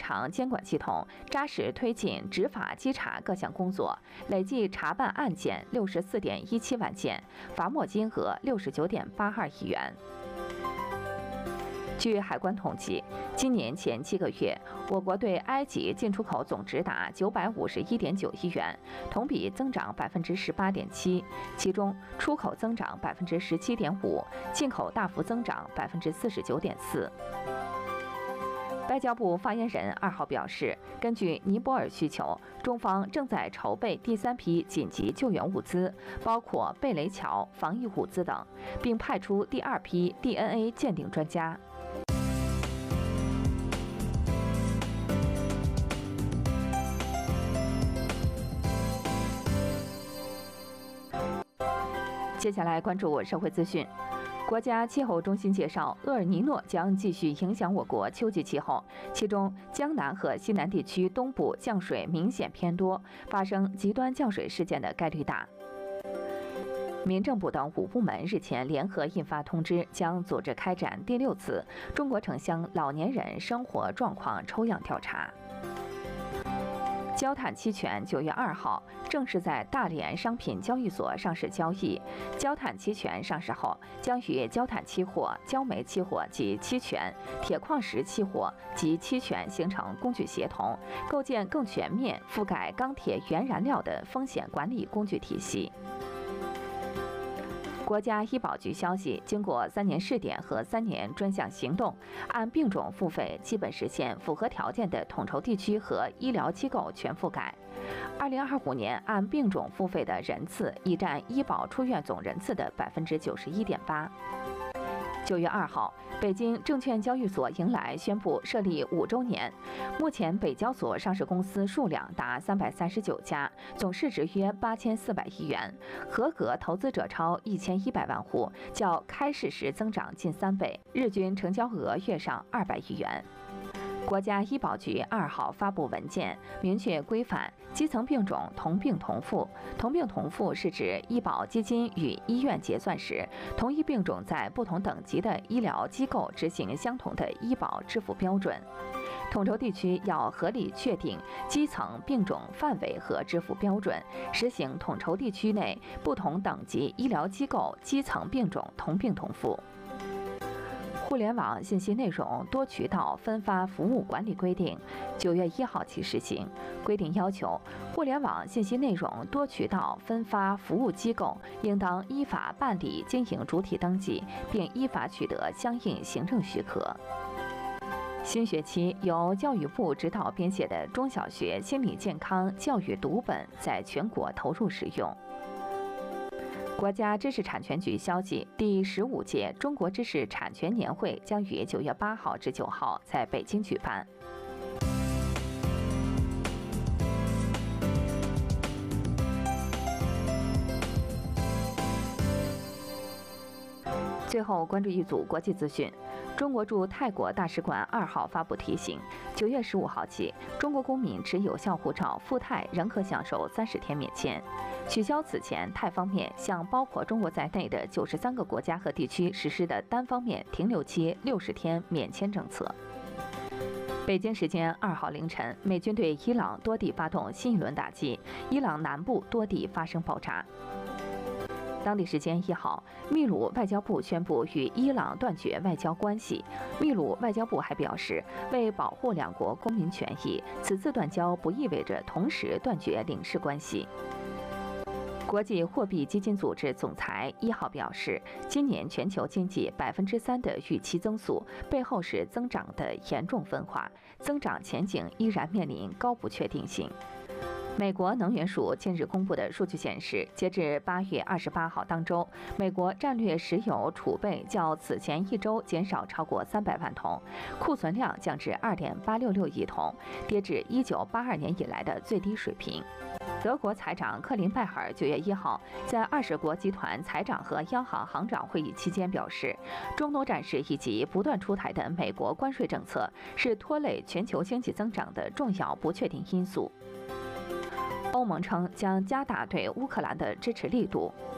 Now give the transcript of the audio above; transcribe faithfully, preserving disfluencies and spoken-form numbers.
常监管系统，扎实推进执法稽查各项工作，累计查办案件六十四点一七万件，罚没金额六十九点八二亿元。据海关统计，今年前七个月，我国对埃及进出口总值达九百五十一点九亿元，同比增长百分之十八点七，其中出口增长百分之十七点五，进口大幅增长百分之四十九点四。外交部发言人二号表示，根据尼泊尔需求，中方正在筹备第三批紧急救援物资，包括贝雷桥、防疫物资等，并派出第二批 D N A 鉴定专家。接下来关注社会资讯。国家气候中心介绍，厄尔尼诺将继续影响我国秋季气候，其中江南和西南地区东部降水明显偏多，发生极端降水事件的概率大。民政部等五部门日前联合印发通知，将组织开展第六次中国城乡老年人生活状况抽样调查。焦炭期权九月二号正式在大连商品交易所上市交易。焦炭期权上市后，将与焦炭期货、焦煤期货及期权、铁矿石期货及期权形成工具协同，构建更全面覆盖钢铁原燃料的风险管理工具体系。国家医保局消息，经过三年试点和三年专项行动，按病种付费基本实现符合条件的统筹地区和医疗机构全覆盖。二零二五年按病种付费的人次已占医保出院总人次的百分之九十一点八。九月二号，北京证券交易所迎来宣布设立五周年。目前，北交所上市公司数量达三百三十九家，总市值约八千四百亿元，合格投资者超一千一百万户，较开市时增长近三倍，日均成交额跃上二百亿元。国家医保局二号发布文件，明确规范基层病种同病同付。同病同付是指医保基金与医院结算时，同一病种在不同等级的医疗机构执行相同的医保支付标准。统筹地区要合理确定基层病种范围和支付标准，实行统筹地区内不同等级医疗机构基层病种同病同付。互联网信息内容多渠道分发服务管理规定九月一号起施行。规定要求，互联网信息内容多渠道分发服务机构应当依法办理经营主体登记，并依法取得相应行政许可。新学期由教育部指导编写的中小学心理健康教育读本在全国投入使用。国家知识产权局消息，第十五届中国知识产权年会将于九月八号至九号在北京举办。最后关注一组国际资讯。中国驻泰国大使馆二号发布提醒，九月十五号起，中国公民持有效护照赴泰仍可享受三十天免签，取消此前泰方面向包括中国在内的九十三个国家和地区实施的单方面停留期六十天免签政策。北京时间二号凌晨，美军对伊朗多地发动新一轮打击，伊朗南部多地发生爆炸。当地时间一号，秘鲁外交部宣布与伊朗断绝外交关系。秘鲁外交部还表示，为保护两国公民权益，此次断交不意味着同时断绝领事关系。国际货币基金组织总裁一号表示，今年全球经济百分之三的预期增速背后是增长的严重分化，增长前景依然面临高不确定性。美国能源署近日公布的数据显示，截至八月二十八号当周，美国战略石油储备较此前一周减少超过三百万桶，库存量降至二点八六六亿桶，跌至一九八二年以来的最低水平。德国财长克林拜尔九月一号在二十国集团财长和央行行长会议期间表示，中东战事以及不断出台的美国关税政策是拖累全球经济增长的重要不确定因素。欧盟称将加大对乌克兰的支持力度。